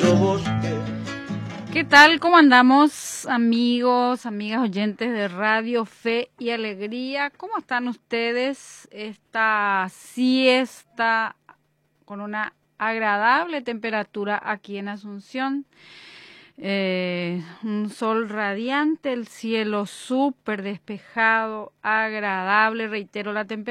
nuestro bosque. ¿Qué tal? ¿Cómo andamos, amigos, amigas oyentes de Radio Fe y Alegría? ¿Cómo están ustedes esta siesta con una agradable temperatura aquí en Asunción? Un sol radiante, el cielo súper despejado, agradable, reitero, la temperatura